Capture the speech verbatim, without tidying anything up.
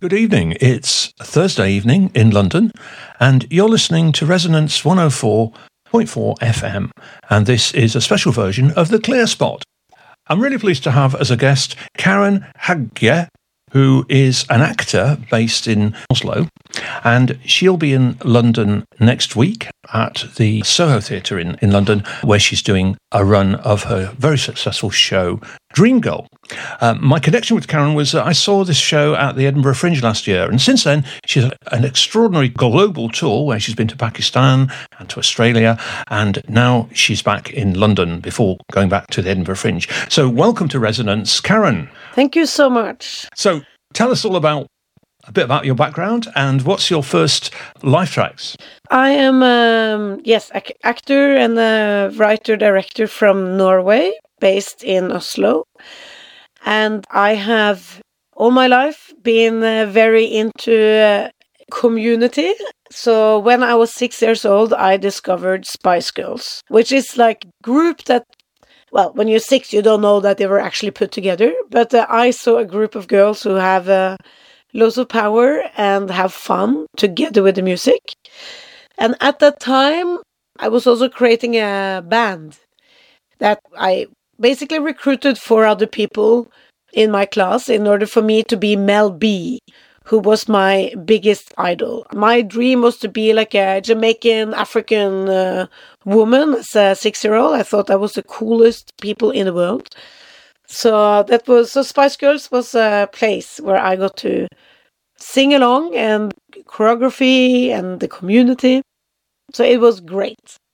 Good evening. It's Thursday evening in London, and you're listening to Resonance one oh four point four F M, and this is a special version of The Clear Spot. I'm really pleased to have as a guest Karen Hagge, who is an actor based in Oslo, and she'll be in London next week at the Soho Theatre in, in London, where she's doing a run of her very successful show, Dream Girl. Uh, my connection with Karen was that I saw this show at the Edinburgh Fringe last year, and since then she's had an extraordinary global tour where she's been to Pakistan and to Australia, and now she's back in London before going back to the Edinburgh Fringe. So welcome to Resonance, Karen. Thank you so much. So tell us all about a bit about your background and what's your first life tracks? I am, um, yes, ac- actor and a writer-director from Norway, based in Oslo. And I have all my life been uh, very into uh, community. So when I was six years old, I discovered Spice Girls, which is like a group that, well, when you're six, you don't know that they were actually put together. But uh, I saw a group of girls who have uh, loads of power and have fun together with the music. And at that time, I was also creating a band that I basically recruited four other people in my class in order for me to be Mel B, who was my biggest idol. My dream was to be like a Jamaican African uh, woman as a six-year-old. I thought I was the coolest people in the world. So that was so Spice Girls was a place where I got to sing along and choreography and the community. So it was great.